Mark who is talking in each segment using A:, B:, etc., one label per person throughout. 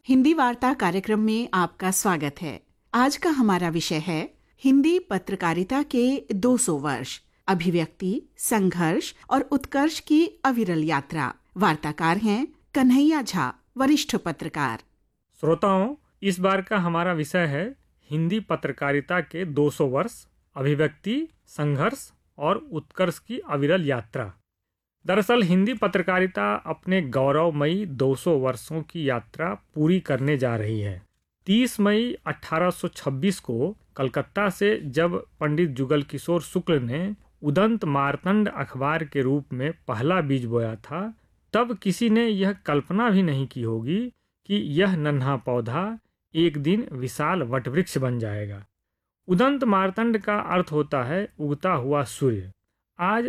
A: हिंदी वार्ता कार्यक्रम में आपका स्वागत है। आज का हमारा विषय है हिंदी पत्रकारिता के 200 वर्ष, अभिव्यक्ति, संघर्ष और उत्कर्ष की अविरल यात्रा। वार्ताकार हैं कन्हैया झा, वरिष्ठ पत्रकार।
B: श्रोताओं, इस बार का हमारा विषय है हिंदी पत्रकारिता के 200 वर्ष, अभिव्यक्ति, संघर्ष और उत्कर्ष की अविरल यात्रा। दरअसल हिंदी पत्रकारिता अपने गौरवमयी 200 वर्षों की यात्रा पूरी करने जा रही है। 30 मई 1826 को कलकत्ता से जब पंडित जुगल किशोर शुक्ल ने उदंत मार्तंड अखबार के रूप में पहला बीज बोया था, तब किसी ने यह कल्पना भी नहीं की होगी कि यह नन्हा पौधा एक दिन विशाल वटवृक्ष बन जाएगा। उदंत मार्तंड का अर्थ होता है उगता हुआ सूर्य। आज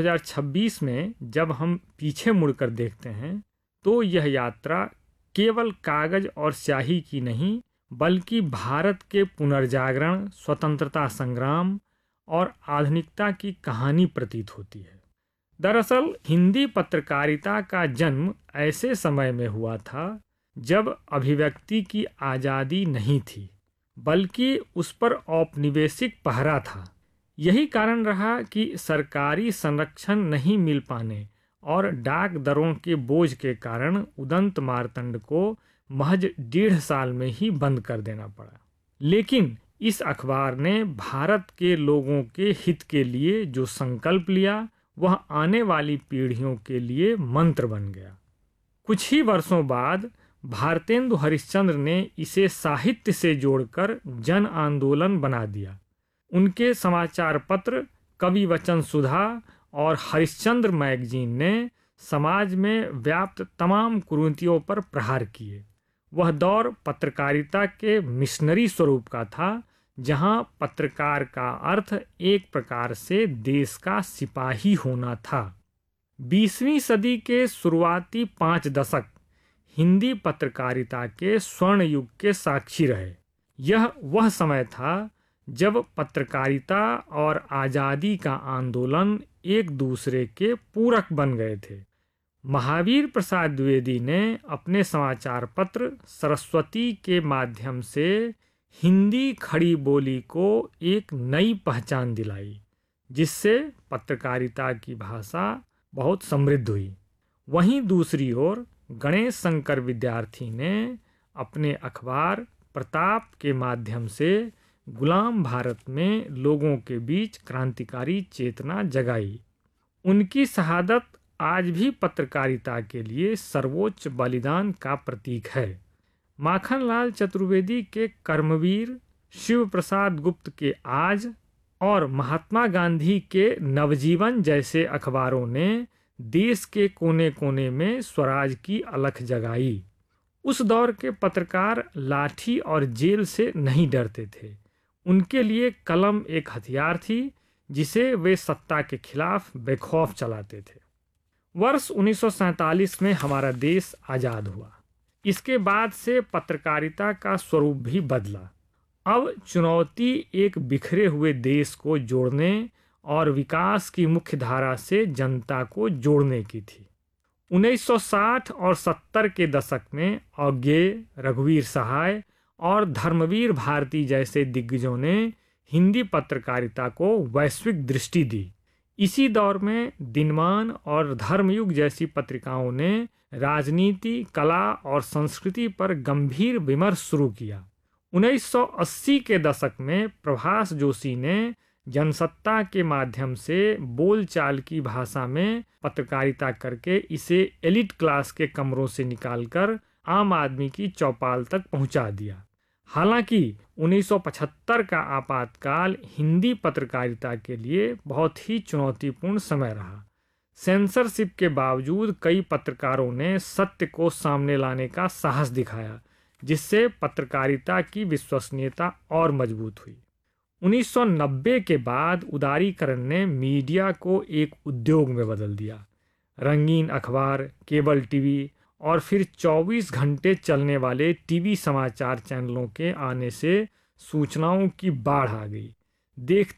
B: 2026 में जब हम पीछे मुड़कर देखते हैं तो यह यात्रा केवल कागज और स्याही की नहीं, बल्कि भारत के पुनर्जागरण, स्वतंत्रता संग्राम और आधुनिकता की कहानी प्रतीत होती है। दरअसल हिंदी पत्रकारिता का जन्म ऐसे समय में हुआ था जब अभिव्यक्ति की आज़ादी नहीं थी, बल्कि उस पर औपनिवेशिक पहरा था। यही कारण रहा कि सरकारी संरक्षण नहीं मिल पाने और डाक दरों के बोझ के कारण उदंत मार्तंड को महज 1.5 साल में ही बंद कर देना पड़ा। लेकिन इस अखबार ने भारत के लोगों के हित के लिए जो संकल्प लिया, वह आने वाली पीढ़ियों के लिए मंत्र बन गया। कुछ ही वर्षों बाद भारतेंदु हरिश्चंद्र ने इसे साहित्य से जोड़कर जन आंदोलन बना दिया। उनके समाचार पत्र कवि वचन सुधा और हरिश्चंद्र मैगजीन ने समाज में व्याप्त तमाम कुरीतियों पर प्रहार किए। वह दौर पत्रकारिता के मिशनरी स्वरूप का था, जहां पत्रकार का अर्थ एक प्रकार से देश का सिपाही होना था। 20वीं सदी के शुरुआती 5 दशक हिंदी पत्रकारिता के स्वर्ण युग के साक्षी रहे। यह वह समय था जब पत्रकारिता और आज़ादी का आंदोलन एक दूसरे के पूरक बन गए थे। महावीर प्रसाद द्विवेदी ने अपने समाचार पत्र सरस्वती के माध्यम से हिंदी खड़ी बोली को एक नई पहचान दिलाई, जिससे पत्रकारिता की भाषा बहुत समृद्ध हुई। वहीं दूसरी ओर गणेश शंकर विद्यार्थी ने अपने अखबार प्रताप के माध्यम से गुलाम भारत में लोगों के बीच क्रांतिकारी चेतना जगाई। उनकी शहादत आज भी पत्रकारिता के लिए सर्वोच्च बलिदान का प्रतीक है। माखनलाल चतुर्वेदी के कर्मवीर, शिव प्रसाद गुप्त के आज और महात्मा गांधी के नवजीवन जैसे अखबारों ने देश के कोने कोने में स्वराज की अलख जगाई। उस दौर के पत्रकार लाठी और जेल से नहीं डरते थे। उनके लिए कलम एक हथियार थी जिसे वे सत्ता के खिलाफ बेखौफ चलाते थे। वर्ष 1947 में हमारा देश आज़ाद हुआ। इसके बाद से पत्रकारिता का स्वरूप भी बदला। अब चुनौती एक बिखरे हुए देश को जोड़ने और विकास की मुख्य धारा से जनता को जोड़ने की थी। 1960 और 70 के दशक में अज्ञेय, रघुवीर सहाय और धर्मवीर भारती जैसे दिग्गजों ने हिंदी पत्रकारिता को वैश्विक दृष्टि दी। इसी दौर में दिनमान और धर्मयुग जैसी पत्रिकाओं ने राजनीति, कला और संस्कृति पर गंभीर विमर्श शुरू किया। 1980 के दशक में प्रभास जोशी ने जनसत्ता के माध्यम से बोलचाल की भाषा में पत्रकारिता करके इसे एलिट क्लास के कमरों से निकालकर आम आदमी की चौपाल तक पहुंचा दिया। हालांकि 1975 का आपातकाल हिंदी पत्रकारिता के लिए बहुत ही चुनौतीपूर्ण समय रहा। सेंसरशिप के बावजूद कई पत्रकारों ने सत्य को सामने लाने का साहस दिखाया, जिससे पत्रकारिता की विश्वसनीयता और मजबूत हुई। 1990 के बाद उदारीकरण ने मीडिया को एक उद्योग में बदल दिया। रंगीन अखबार, केबल टीवी और फिर 24 घंटे चलने वाले टीवी समाचार चैनलों के आने से सूचनाओं की बाढ़ आ गई। देखते